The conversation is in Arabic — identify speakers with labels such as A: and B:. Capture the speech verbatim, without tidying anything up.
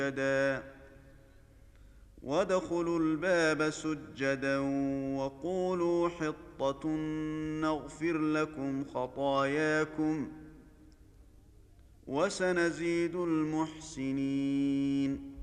A: سجدا وادخلوا الباب سجدا وقولوا حطة نغفر لكم خطاياكم وسنزيد المحسنين